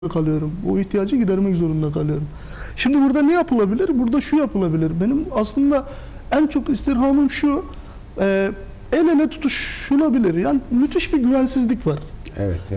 kalıyorum. O ihtiyacı gidermek zorunda kalıyorum. Şimdi burada ne yapılabilir? Burada şu yapılabilir. Benim aslında en çok istirhamım şu, el ele tutuşulabilir. Yani müthiş bir güvensizlik var. Evet.